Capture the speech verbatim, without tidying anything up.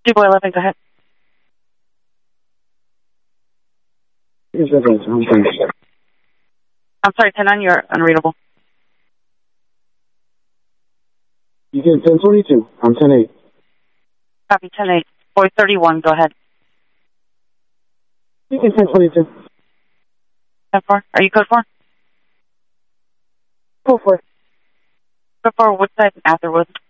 Depot eleven, go ahead. I'm sorry, ten nine, you're unreadable. You get ten twenty-two. I'm ten eight. Copy, ten eight. Boy thirty-one, go ahead. You get ten twenty-two. ten four, are you code four? Go for it. Code four, Woodside, Atherwood.